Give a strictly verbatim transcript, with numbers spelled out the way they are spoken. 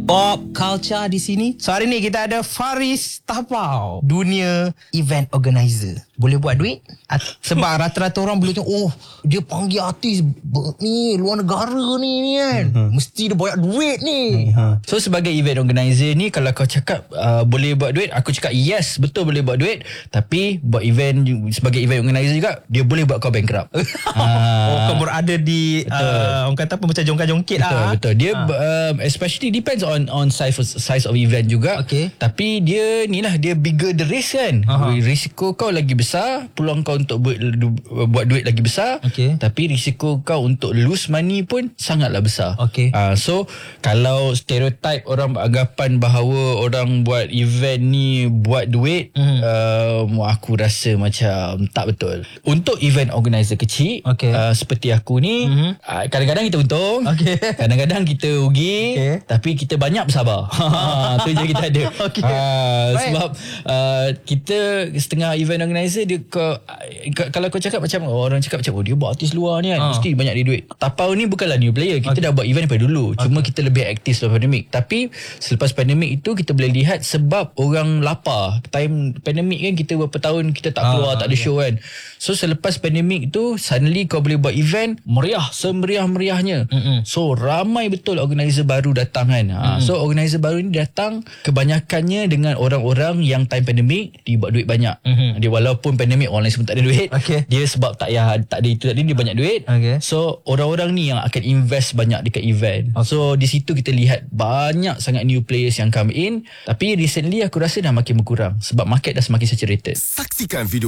Pop culture di sini. So hari ni kita ada Faris Tapau, dunia event organizer. Boleh buat duit? At- Sebab rata-rata orang boleh tengok, oh dia panggil artis ber- ni luar negara ni, ni kan. Uh-huh. Mesti dia banyak duit ni. Uh-huh. So sebagai event organizer ni, kalau kau cakap uh, boleh buat duit, aku cakap yes, betul boleh buat duit. Tapi buat event sebagai event organizer juga, dia boleh buat kau bankrupt. uh, Oh kau berada di uh, orang kata apa, macam jongkak-jongkit betul, lah. Betul Dia ha. uh, especially depends on on size size of event juga. Okay. Tapi dia ni lah, dia bigger the risk kan. Aha. Risiko kau lagi besar, peluang kau untuk buat, buat duit lagi besar. Okay. Tapi risiko kau untuk lose money pun sangatlah besar. Okay. uh, So kalau stereotype orang beranggapan bahawa orang buat event ni buat duit, mm. uh, aku rasa macam tak betul. Untuk event organizer kecil, Okay. uh, seperti aku ni, mm-hmm. uh, kadang-kadang kita untung, Okay. kadang-kadang kita rugi, Okay. tapi kita banyak bersabar. Ha, tu je kita ada. Okay. Uh, Baik. sebab uh, kita setengah event organizer dia kau, kalau kau cakap macam oh, orang cakap macam oh dia buat artis luar ni kan, Ha. mesti banyak dia duit. Tapau ni bukanlah new player. Kita Okay. dah buat event daripada dulu. Cuma okay. kita lebih aktif selepas pandemik. Tapi selepas pandemik itu kita boleh lihat sebab orang lapar. Time pandemik kan kita berapa tahun kita tak keluar, Ah, tak ada yeah. show kan. So selepas pandemik tu suddenly kau boleh buat event meriah, semeriah-meriahnya. Mm-mm. So ramai betul organizer baru datang kan. Ha, so organizer baru ni datang kebanyakannya dengan orang-orang yang time pandemik dia buat duit banyak. Mm-hmm. Dia walaupun pandemik orang lain semua tak ada duit. Okay. Dia sebab tak ya tak ada itu tadi dia banyak duit. Okay. So orang-orang ni yang akan invest banyak dekat event. Okay. So di situ kita lihat banyak sangat new players yang come in. Tapi recently aku rasa dah makin berkurang sebab market dah semakin saturated. Saksikan video